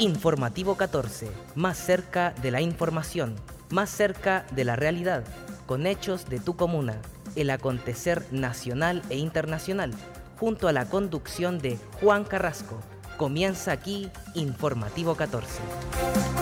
Informativo 14, más cerca de la información, más cerca de la realidad, con hechos de tu comuna, el acontecer nacional e internacional, junto a la conducción de Juan Carrasco. Comienza aquí Informativo 14.